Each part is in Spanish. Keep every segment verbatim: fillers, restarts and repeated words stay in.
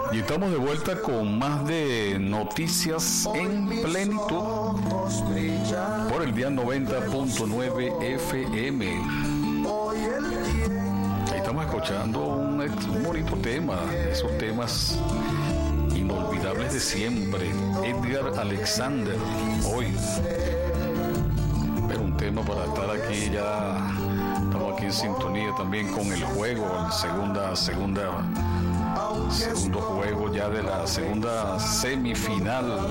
Y estamos de vuelta con más de Noticias en Plenitud por el Dial noventa punto nueve F M. Ahí estamos escuchando un, un bonito tema, esos temas inolvidables de siempre. Edgar Alexander, hoy. Pero un tema para estar aquí ya. Estamos aquí en sintonía también con el juego, el segunda, segunda, segundo juego ya de la segunda semifinal.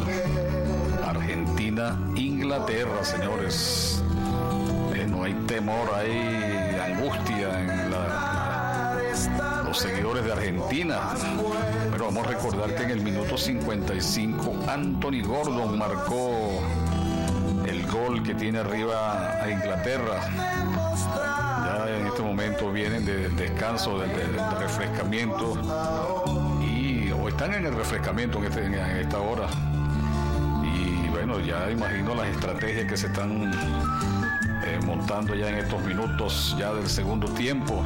Argentina-Inglaterra, señores. Eh, no hay temor, hay angustia en la, los seguidores de Argentina. Pero vamos a recordar que en el minuto cincuenta y cinco Anthony Gordon marcó el gol que tiene arriba a Inglaterra. Ya en este momento vienen del descanso, del, del, del refrescamiento, y o están en el refrescamiento en, este, en esta hora. Y bueno, ya imagino las estrategias que se están eh, montando ya en estos minutos ya del segundo tiempo.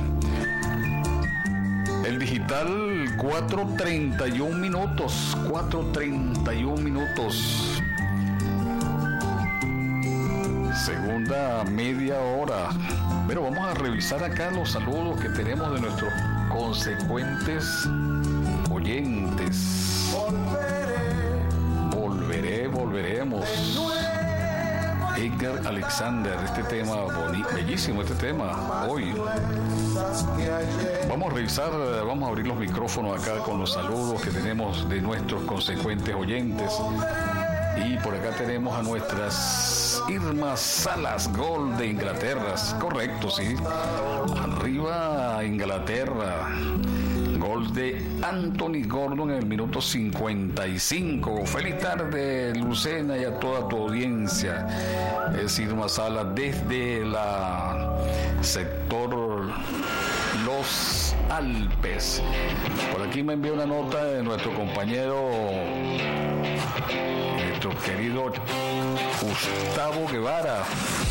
El digital, cuatro treinta y un minutos, cuatro treinta y un minutos. Segunda media hora. Pero vamos a revisar acá los saludos que tenemos de nuestros consecuentes oyentes. Volveré, volveremos. Edgar Alexander, este tema bonito, bellísimo este tema, hoy. Vamos a revisar, vamos a abrir los micrófonos acá con los saludos que tenemos de nuestros consecuentes oyentes. Y por acá tenemos a nuestras Irma Salas, gol de Inglaterra. Correcto, sí. Arriba Inglaterra. Gol de Anthony Gordon en el minuto cincuenta y cinco. Feliz tarde, Lucena, y a toda tu audiencia. Es Irma Salas desde la sector Los Alpes. Por aquí me envió una nota de nuestro compañero, nuestro querido Gustavo Guevara.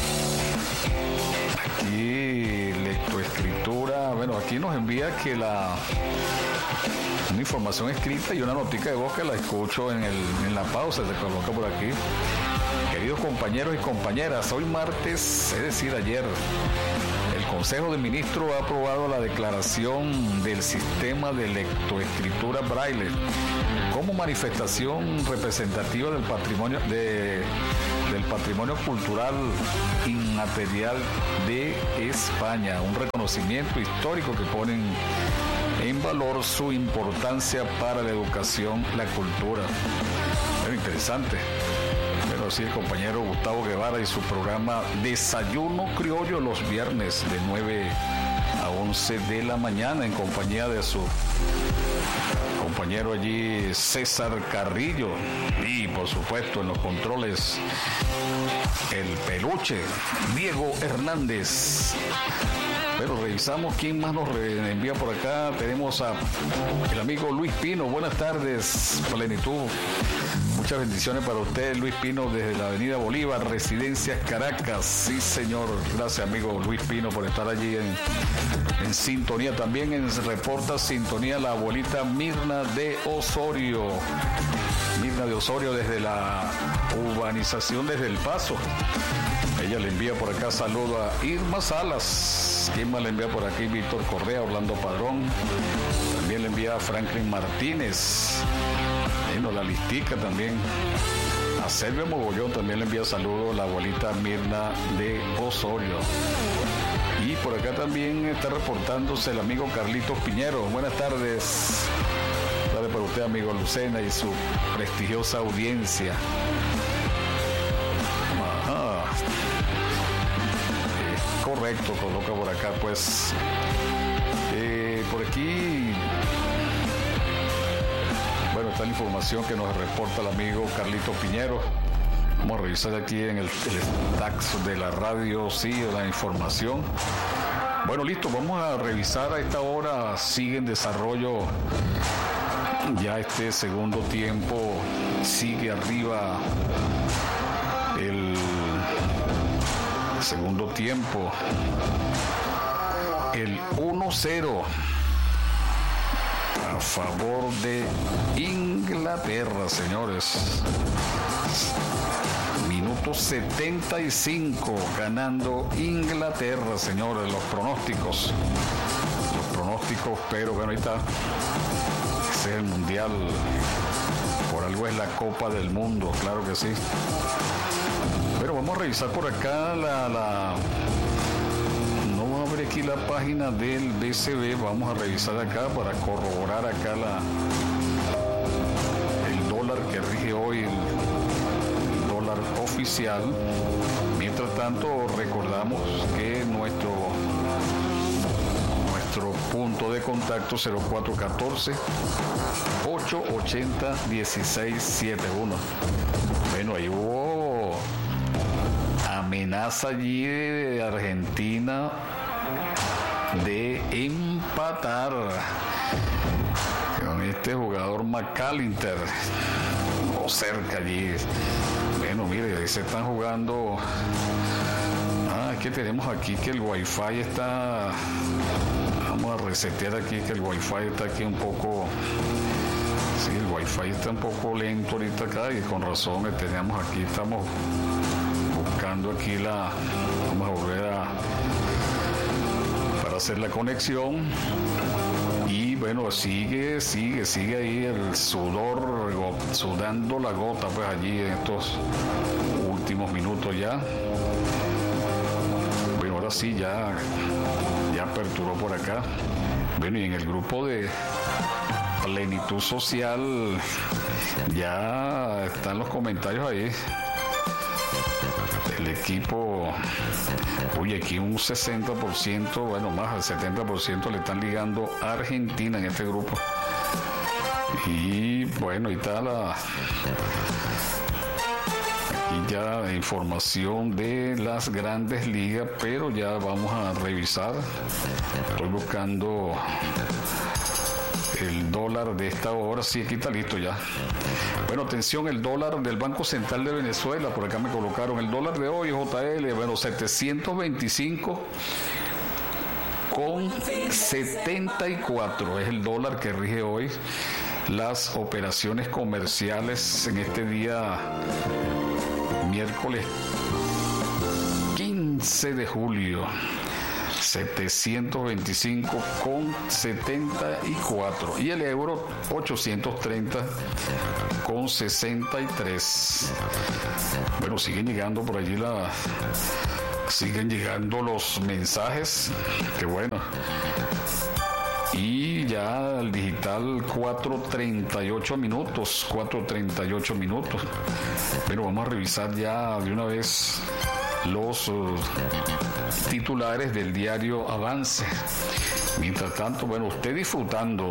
Aquí lectoescritura, bueno, aquí nos envía que la una información escrita y una notica de voz que la escucho en, el, en la pausa, se coloca por aquí. Queridos compañeros y compañeras, hoy martes, es decir, ayer, el Consejo de Ministros ha aprobado la declaración del sistema de lectoescritura Braille como manifestación representativa del patrimonio de, del patrimonio cultural inmaterial de España, un reconocimiento histórico que ponen en valor su importancia para la educación, la cultura. Pero interesante. Pero sí, el compañero Gustavo Guevara y su programa Desayuno Criollo los viernes de nueve a once de la mañana en compañía de su compañero allí César Carrillo, y por supuesto en los controles el peluche Diego Hernández. Pero revisamos quién más nos envía por acá. Tenemos a el amigo Luis Pino. Buenas tardes, Plenitud. Muchas bendiciones para usted, Luis Pino, desde la avenida Bolívar, Residencias Caracas. Sí, señor. Gracias, amigo Luis Pino, por estar allí en, en sintonía. También en reporta sintonía la abuelita Mirna de Osorio. Mirna de Osorio desde la urbanización desde El Paso. Ella le envía por acá saludo a Irma Salas. ¿Quién más le envía por aquí? Víctor Correa, Orlando Padrón. También le envía a Franklin Martínez. Bueno, la listica también. A Selvia Mogollón también le envía saludo a la abuelita Mirna de Osorio. Y por acá también está reportándose el amigo Carlitos Piñero. Buenas tardes. Tarde para usted, amigo Lucena, y su prestigiosa audiencia. Ajá. Eh, correcto, coloca por acá, pues. Eh, por aquí. Bueno, está la información que nos reporta el amigo Carlito Piñero. Vamos a revisar aquí en el, el tax de la radio, sí, la información. Bueno, listo, vamos a revisar a esta hora. Sigue en desarrollo ya este segundo tiempo. Sigue arriba el segundo tiempo. El uno cero. a favor de Inglaterra, señores. Minuto setenta y cinco, ganando Inglaterra, señores, los pronósticos. Los pronósticos, pero bueno, ahí está. Ese es el Mundial. Por algo es la Copa del Mundo, claro que sí. Pero vamos a revisar por acá la... la no abre aquí la página del B C B. Vamos a revisar acá para corroborar acá la el dólar que rige hoy, el, el dólar oficial. Mientras tanto, recordamos que nuestro nuestro punto de contacto cero cuatro uno cuatro, ocho ocho cero, uno seis siete uno. Bueno, ahí hubo amenaza allí de Argentina de empatar con este jugador McAllister, o cerca allí. Bueno, mire, ahí se están jugando. Ah, es que tenemos aquí que el wifi está... Vamos a resetear aquí que el wifi está aquí un poco... Sí, el wifi está un poco lento ahorita acá y con razón que teníamos aquí, estamos buscando aquí la... Vamos a volver a... para hacer la conexión. Y bueno, sigue, sigue, sigue ahí el sudor, sudando la gota pues allí en estos últimos minutos ya. Bueno, ahora sí ya, ya aperturó por acá. Bueno, y en el grupo de Plenitud Social ya están los comentarios ahí. El equipo, oye, aquí un sesenta por ciento, bueno, más del setenta por ciento le están ligando a Argentina en este grupo. Y bueno, ahí está la... Aquí ya la información de las grandes ligas, pero ya vamos a revisar. Estoy buscando el dólar de esta hora. Sí, aquí está listo ya. Bueno, atención, el dólar del Banco Central de Venezuela, por acá me colocaron el dólar de hoy, J L, bueno, setecientos veinticinco con setenta y cuatro es el dólar que rige hoy las operaciones comerciales en este día miércoles quince de julio. setecientos veinticinco con setenta y cuatro y el euro ochocientos treinta con sesenta y tres. Bueno, siguen llegando por allí la siguen llegando los mensajes, que bueno. Y ya el digital cuatro treinta y ocho minutos, cuatro treinta y ocho minutos. Pero vamos a revisar ya de una vez los uh, titulares del diario Avance. Mientras tanto, bueno, usted disfrutando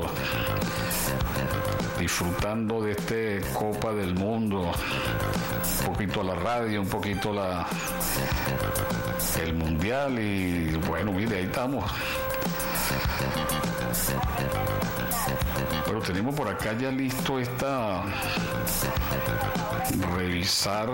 disfrutando de este Copa del Mundo, un poquito la radio, un poquito la el Mundial, y bueno, mire, ahí estamos. Pero tenemos por acá ya listo esta revisar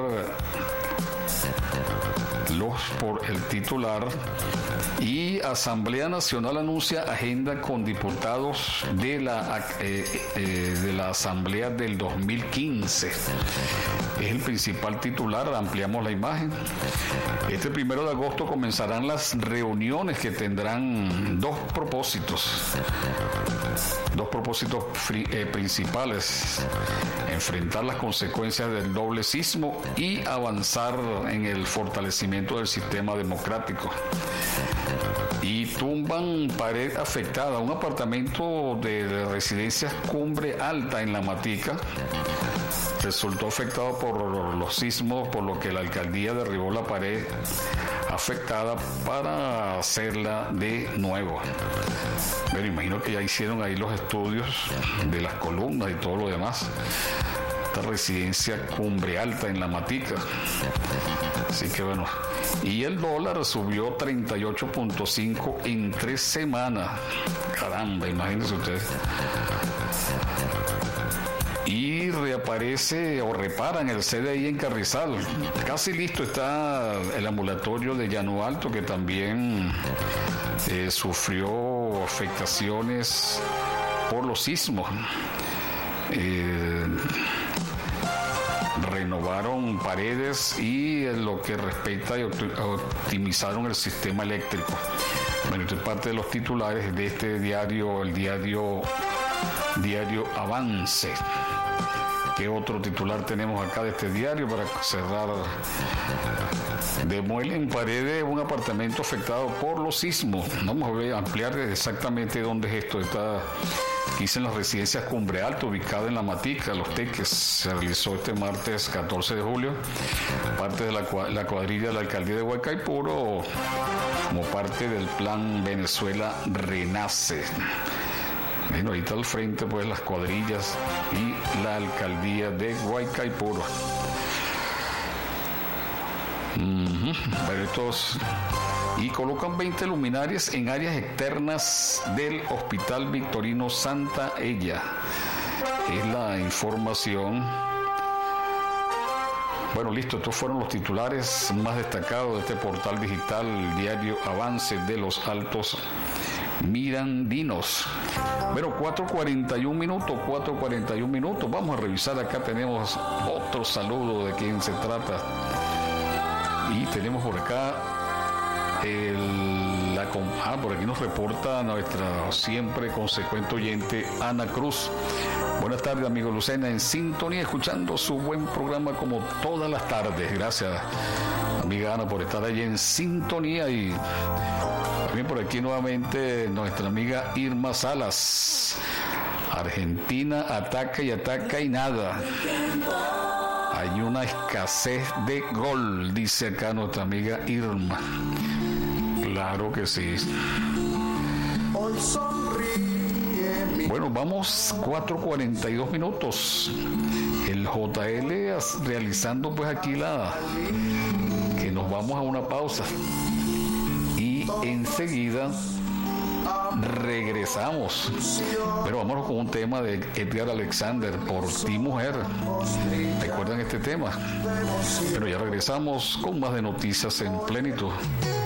los por el titular. Y Asamblea Nacional anuncia agenda con diputados de la eh, eh, de la Asamblea del dos mil quince. Es el principal titular. Ampliamos la imagen. Este primero de agosto comenzarán las reuniones que tendrán dos propósitos. Dos propósitos fri- eh, principales: enfrentar las consecuencias del doble sismo y avanzar en el fortalecimiento del sistema democrático. Y tumban pared afectada. Un apartamento de residencias Cumbre Alta en La Matica resultó afectado por los sismos, por lo que la alcaldía derribó la pared afectada para hacerla de nuevo. Pero imagino que ya hicieron ahí los estudios de las columnas y todo lo demás. Esta residencia Cumbre Alta en La Matica. Así que bueno. Y el dólar subió treinta y ocho punto cinco en tres semanas. Caramba, imagínense ustedes. Y reaparece o reparan el C D I en Carrizal. Casi listo está el ambulatorio de Llano Alto, que también eh, sufrió afectaciones por los sismos. Eh, renovaron paredes y en lo que respecta y optimizaron el sistema eléctrico. Bueno, esto es parte de los titulares de este diario, el diario, diario Avance. ¿Qué otro titular tenemos acá de este diario para cerrar? Demuelen paredes un apartamento afectado por los sismos. Vamos a ver, ampliar exactamente dónde es esto. Está, dice, en la residencia Cumbre Alto, ubicada en La Matica, Los Teques. Se realizó este martes catorce de julio, parte de la, la cuadrilla de la alcaldía de Guaycaipuro, como parte del plan Venezuela Renace. Bueno, ahí está al frente pues las cuadrillas y la alcaldía de Guaycaipuro. Uh-huh. Pero estos, y colocan veinte luminarias en áreas externas del Hospital Victorino Santa Ella. Es la información. Bueno, listo, estos fueron los titulares más destacados de este portal digital, el diario Avance de los Altos Mirandinos. Bueno, cuatro cuarenta y un minutos, cuatro cuarenta y un minutos. Vamos a revisar, acá tenemos otro saludo de quién se trata. Y tenemos por acá el, la, ah, por aquí nos reporta nuestra siempre consecuente oyente Ana Cruz. Buenas tardes, amigo Lucena, en sintonía, escuchando su buen programa como todas las tardes. Gracias, amiga Ana, por estar ahí en sintonía. Y también por aquí nuevamente nuestra amiga Irma Salas. Argentina ataca y ataca y nada. Hay una escasez de gol, dice acá nuestra amiga Irma. Claro que sí. Bueno, vamos cuatro cuarenta y dos minutos. El J L realizando pues aquí la... que nos vamos a una pausa. Y enseguida regresamos. Pero vámonos con un tema de Edgar Alexander, Por ti mujer. ¿Recuerdan este tema? Pero ya regresamos con más de Noticias en Plenitud.